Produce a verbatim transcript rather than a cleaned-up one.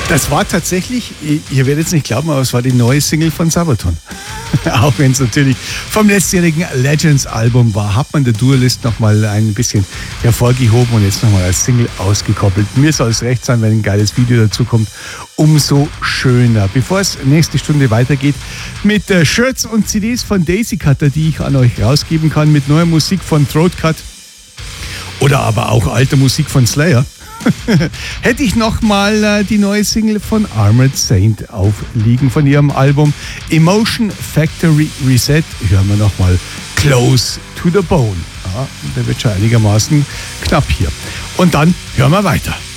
Das war tatsächlich, ihr werdet es nicht glauben, aber es war die neue Single von Sabaton. Auch wenn es natürlich vom letztjährigen Legends-Album war, hat man der Dualist nochmal ein bisschen hervorgehoben und jetzt nochmal als Single ausgekoppelt. Mir soll es recht sein, wenn ein geiles Video dazu kommt, umso schöner. Bevor es nächste Stunde weitergeht mit äh, Shirts und C Ds von Daisy Cutter, die ich an euch rausgeben kann, mit neuer Musik von Throat Cut oder aber auch alter Musik von Slayer, hätte ich nochmal äh, die neue Single von Armored Saint aufliegen von ihrem Album Emotion Factory Reset. Hören wir nochmal Close to the Bone. Ja, der wird schon einigermaßen knapp hier. Und dann hören wir weiter.